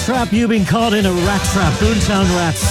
trap. You've been caught in a rat trap. Boomtown Rats.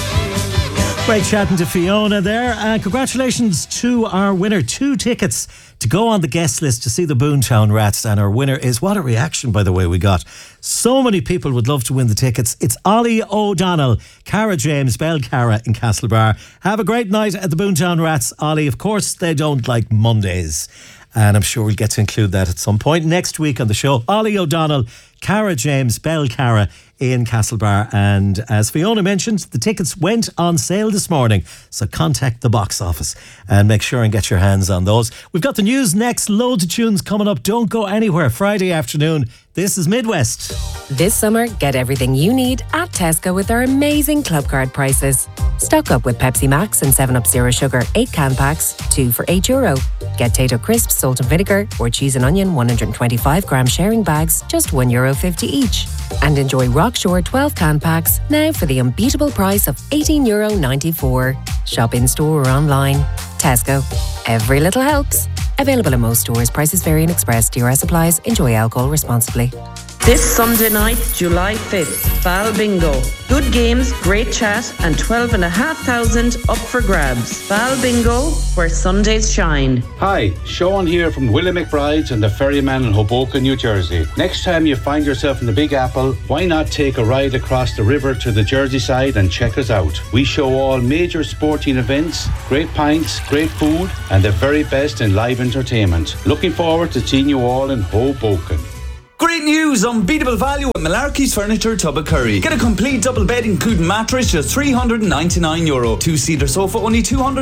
Great chatting to Fiona there. And congratulations to our winner. 2 tickets to go on the guest list to see the Boomtown Rats. And our winner is, what a reaction, by the way, we got. So many people would love to win the tickets. It's Ollie O'Donnell, Cara James, Belcara in Castlebar. Have a great night at the Boomtown Rats, Ollie. Of course, they don't like Mondays. And I'm sure we'll get to include that at some point next week on the show. Ollie O'Donnell, Cara James, Belcara in Castlebar. And as Fiona mentioned, the tickets went on sale this morning. So contact the box office and make sure and get your hands on those. We've got the news next. Loads of tunes coming up. Don't go anywhere. Friday afternoon. This is Midwest. This summer, get everything you need at Tesco with our amazing club card prices. Stock up with Pepsi Max and 7-Up Zero Sugar 8-can packs, 2 for €8. Get Tato Crisps, salt and vinegar, or cheese and onion 125-gram sharing bags, just €1.50 each. And enjoy Rockshore 12-can packs now for the unbeatable price of €18.94. Shop in store or online. Tesco. Every little helps. Available in most stores. Prices vary in Express. DRS applies. Enjoy alcohol responsibly. This Sunday night, July 5th, Val Bingo. Good games, great chat, and 12,500 up for grabs. Val Bingo, where Sundays shine. Hi, Sean here from Willie McBride's and the Ferryman in Hoboken, New Jersey. Next time you find yourself in the Big Apple, why not take a ride across the river to the Jersey side and check us out? We show all major sporting events, great pints, great food, and the very best in live entertainment. Looking forward to seeing you all in Hoboken. Great news! Unbeatable value at Malarkey's Furniture, Tubbercurry. Get a complete double bed including mattress, just €399. 2-seater sofa, only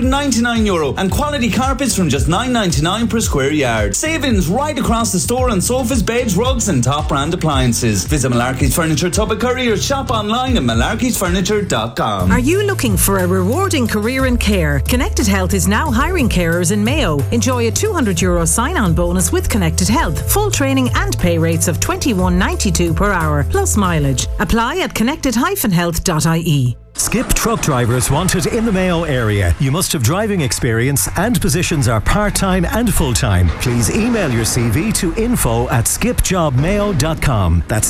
€299. And quality carpets from just $9.99 per square yard. Savings right across the store on sofas, beds, rugs and top brand appliances. Visit Malarkey's Furniture, Tubbercurry or shop online at malarkeysfurniture.com. Are you looking for a rewarding career in care? Connected Health is now hiring carers in Mayo. Enjoy a €200 sign-on bonus with Connected Health. Full training and pay rates of $21.92 per hour, plus mileage. Apply at connected-health.ie. Skip truck drivers wanted in the Mayo area. You must have driving experience and positions are part-time and full-time. Please email your CV to info@skipjobmayo.com. That's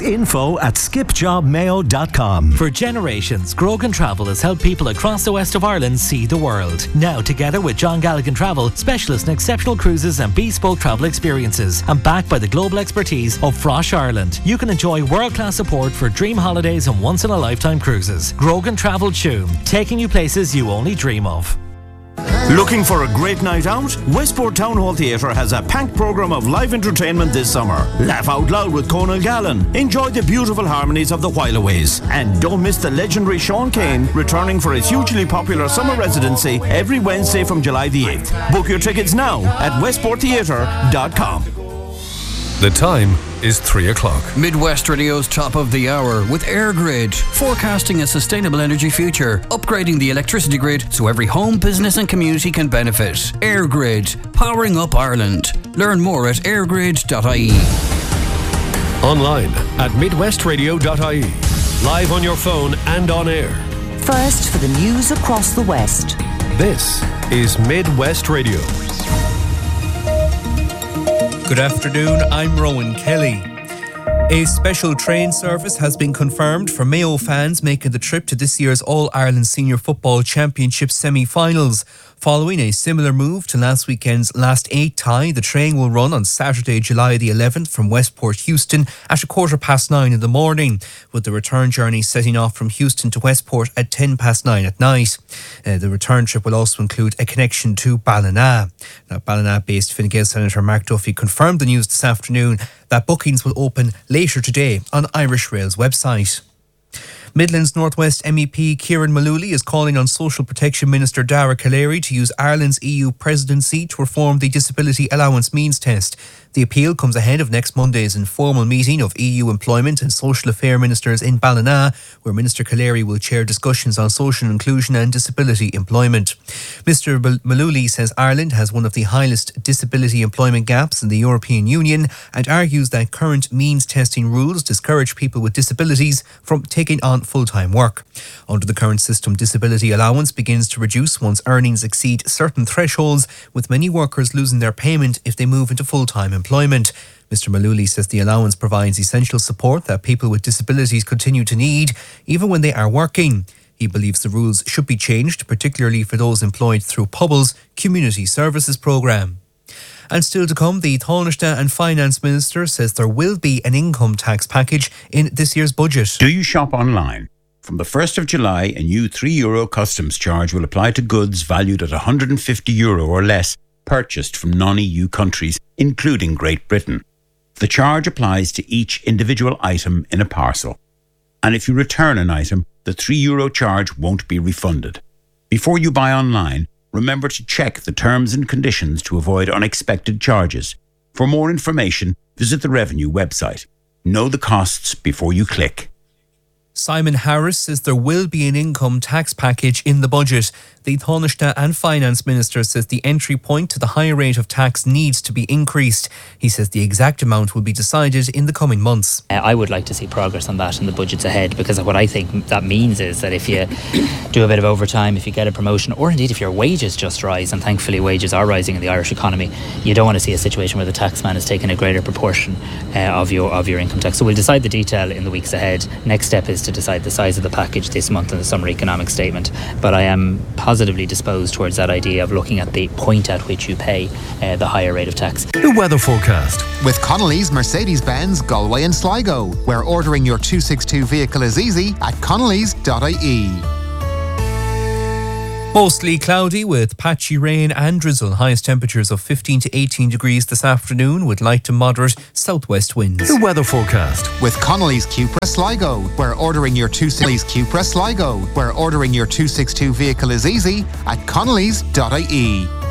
info@skipjobmayo.com. For generations, Grogan Travel has helped people across the west of Ireland see the world. Now, together with John Galligan Travel, specialists in exceptional cruises and bespoke travel experiences, and backed by the global expertise of Frosh Ireland, you can enjoy world-class support for dream holidays and once-in-a-lifetime cruises. Grogan Travel Tune, taking you places you only dream of. Looking for a great night out? Westport Town Hall Theatre has a packed programme of live entertainment this summer. Laugh out loud with Conal Gallen. Enjoy the beautiful harmonies of the Whileaways. And don't miss the legendary Sean Kane returning for his hugely popular summer residency every Wednesday from July the 8th. Book your tickets now at westporttheatre.com. The time is 3 o'clock. Midwest Radio's top of the hour with EirGrid, forecasting a sustainable energy future, upgrading the electricity grid so every home, business and community can benefit. EirGrid, powering up Ireland. Learn more at airgrid.ie. Online at midwestradio.ie. Live on your phone and on air. First for the news across the West. This is Midwest Radio. Good afternoon, I'm Rowan Kelly. A special train service has been confirmed for Mayo fans making the trip to this year's All-Ireland Senior Football Championship semi-finals. Following a similar move to last weekend's Last 8 tie, the train will run on Saturday, July the 11th from Westport, Houston at 9:15 in the morning, with the return journey setting off from Houston to Westport at 9:10 at night. The return trip will also include a connection to Ballina. Now, Ballina-based Fine Gael Senator Mark Duffy confirmed the news this afternoon that bookings will open later today on Irish Rail's website. Midlands North West MEP Kieran Mullooly is calling on Social Protection Minister Dara Calleary to use Ireland's EU presidency to reform the Disability Allowance Means Test. The appeal comes ahead of next Monday's informal meeting of EU Employment and Social Affairs Ministers in Ballina, where Minister Calleary will chair discussions on social inclusion and disability employment. Mr Mullooly says Ireland has one of the highest disability employment gaps in the European Union and argues that current means testing rules discourage people with disabilities from taking on full-time work. Under the current system, disability allowance begins to reduce once earnings exceed certain thresholds, with many workers losing their payment if they move into full-time employment. Mr Maluli says the allowance provides essential support that people with disabilities continue to need, even when they are working. He believes the rules should be changed, particularly for those employed through Pubble's Community Services Programme. And still to come, the Taoiseach and Finance Minister says there will be an income tax package in this year's budget. Do you shop online? From the 1st of July, a new €3 customs charge will apply to goods valued at €150 or less purchased from non-EU countries, including Great Britain. The charge applies to each individual item in a parcel. And if you return an item, the €3 charge won't be refunded. Before you buy online, remember to check the terms and conditions to avoid unexpected charges. For more information, visit the Revenue website. Know the costs before you click. Simon Harris says there will be an income tax package in the budget. The Taoiseach and Finance Minister says the entry point to the higher rate of tax needs to be increased. He says the exact amount will be decided in the coming months. I would like to see progress on that in the budgets ahead, because what I think that means is that if you do a bit of overtime, if you get a promotion, or indeed if your wages just rise, and thankfully wages are rising in the Irish economy, you don't want to see a situation where the taxman is taking a greater proportion of your income tax. So we'll decide the detail in the weeks ahead. Next step is to decide the size of the package this month in the Summary Economic Statement. But I am positively disposed towards that idea of looking at the point at which you pay the higher rate of tax. The weather forecast. With Connolly's Mercedes-Benz Galway and Sligo, where ordering your 262 vehicle is easy at connellys.ie. Mostly cloudy with patchy rain and drizzle. Highest temperatures of 15 to 18 degrees this afternoon with light to moderate southwest winds. The weather forecast. With Connolly's Cupra Sligo, where ordering your 262 vehicle is easy at connellys.ie.